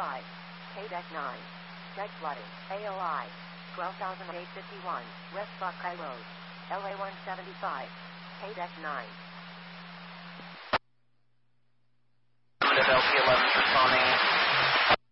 KDEC 9. Deck flooding. AOI. 12,851. West Buckeye Road. LA 175. KDEC 9. Philadelphia 11 responding.